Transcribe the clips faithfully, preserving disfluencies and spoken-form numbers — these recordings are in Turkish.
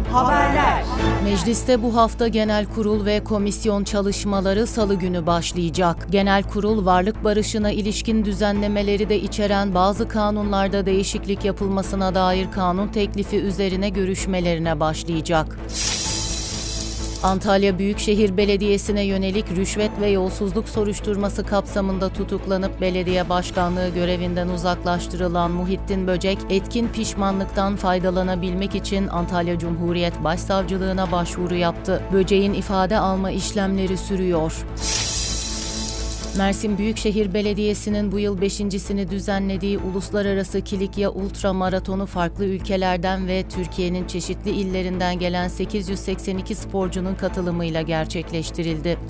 Haberler. Mecliste bu hafta genel kurul ve komisyon çalışmaları Salı günü başlayacak. Genel kurul, varlık barışına ilişkin düzenlemeleri de içeren bazı kanunlarda değişiklik yapılmasına dair kanun teklifi üzerine görüşmelerine başlayacak. Antalya Büyükşehir Belediyesi'ne yönelik rüşvet ve yolsuzluk soruşturması kapsamında tutuklanıp belediye başkanlığı görevinden uzaklaştırılan Muhittin Böcek, etkin pişmanlıktan faydalanabilmek için Antalya Cumhuriyet Başsavcılığına başvuru yaptı. Böcek'in ifade alma işlemleri sürüyor. Mersin Büyükşehir Belediyesi'nin bu yıl beşincisini düzenlediği Uluslararası Kilikya Ultra Maratonu farklı ülkelerden ve Türkiye'nin çeşitli illerinden gelen sekiz yüz seksen iki sporcunun katılımıyla gerçekleştirildi.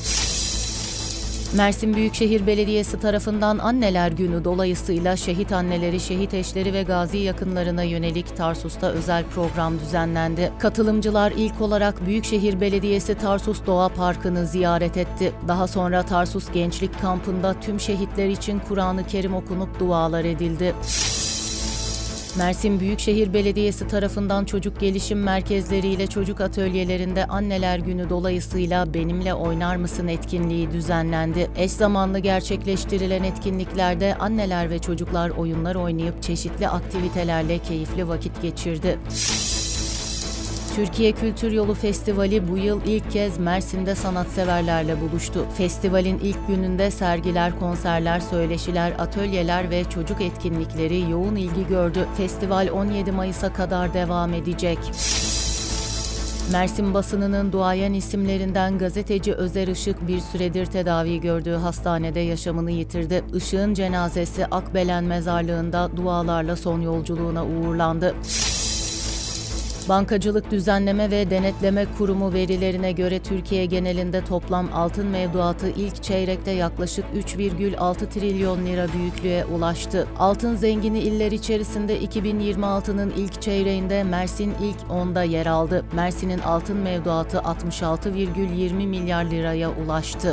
Mersin Büyükşehir Belediyesi tarafından Anneler Günü dolayısıyla şehit anneleri, şehit eşleri ve gazi yakınlarına yönelik Tarsus'ta özel program düzenlendi. Katılımcılar ilk olarak Büyükşehir Belediyesi Tarsus Doğa Parkı'nı ziyaret etti. Daha sonra Tarsus Gençlik Kampı'nda tüm şehitler için Kur'an-ı Kerim okunup dualar edildi. Mersin Büyükşehir Belediyesi tarafından çocuk gelişim merkezleriyle çocuk atölyelerinde Anneler Günü dolayısıyla Benimle Oynar Mısın etkinliği düzenlendi. Eş zamanlı gerçekleştirilen etkinliklerde anneler ve çocuklar oyunlar oynayıp çeşitli aktivitelerle keyifli vakit geçirdi. Türkiye Kültür Yolu Festivali bu yıl ilk kez Mersin'de sanatseverlerle buluştu. Festivalin ilk gününde sergiler, konserler, söyleşiler, atölyeler ve çocuk etkinlikleri yoğun ilgi gördü. Festival on yedi Mayıs'a kadar devam edecek. Mersin basınının duayen isimlerinden gazeteci Özer Işık bir süredir tedavi gördüğü hastanede yaşamını yitirdi. Işık'ın cenazesi Akbelen Mezarlığı'nda dualarla son yolculuğuna uğurlandı. Bankacılık Düzenleme ve Denetleme Kurumu verilerine göre Türkiye genelinde toplam altın mevduatı ilk çeyrekte yaklaşık üç virgül altı trilyon lira büyüklüğe ulaştı. Altın zengini iller içerisinde iki bin yirmi altının ilk çeyreğinde Mersin ilk onda yer aldı. Mersin'in altın mevduatı altmış altı virgül yirmi milyar liraya ulaştı.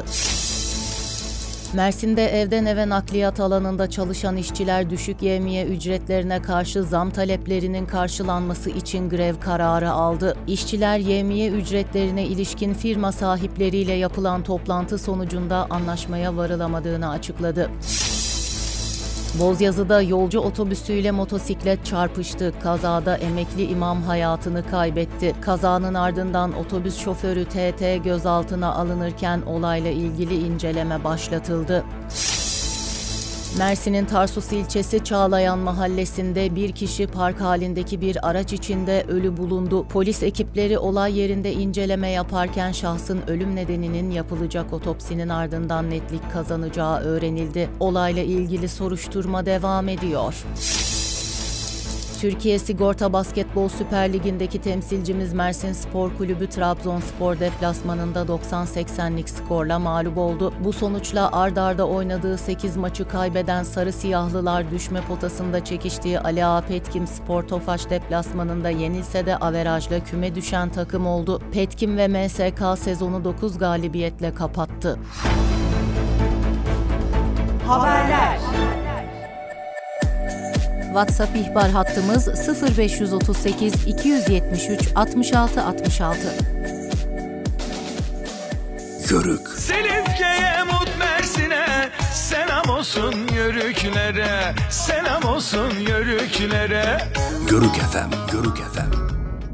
Mersin'de evden eve nakliyat alanında çalışan işçiler düşük yevmiye ücretlerine karşı zam taleplerinin karşılanması için grev kararı aldı. İşçiler yevmiye ücretlerine ilişkin firma sahipleriyle yapılan toplantı sonucunda anlaşmaya varılamadığını açıkladı. Bozyazı'da yolcu otobüsüyle motosiklet çarpıştı. Kazada emekli imam hayatını kaybetti. Kazanın ardından otobüs şoförü T T gözaltına alınırken olayla ilgili inceleme başlatıldı. Mersin'in Tarsus ilçesi Çağlayan mahallesinde bir kişi park halindeki bir araç içinde ölü bulundu. Polis ekipleri olay yerinde inceleme yaparken şahsın ölüm nedeninin yapılacak otopsinin ardından netlik kazanacağı öğrenildi. Olayla ilgili soruşturma devam ediyor. Türkiye Sigorta Basketbol Süper Ligi'ndeki temsilcimiz Mersin Spor Kulübü Trabzonspor deplasmanında doksan seksenlik skorla mağlup oldu. Bu sonuçla ard arda oynadığı sekiz maçı kaybeden Sarı Siyahlılar düşme potasında çekiştiği Ali Ağa Petkim Spor Tofaş deplasmanında yenilse de averajla küme düşen takım oldu. Petkim ve M S K sezonu dokuz galibiyetle kapattı. Haberler. WhatsApp ihbar hattımız sıfır beş otuz sekiz iki yüz yetmiş üç altmış altı altmış altı. Yörük. Silifke'ye mut Mersin'e selam olsun yörüklere, selam olsun yörüklere. Yörük F M, Yörük F M.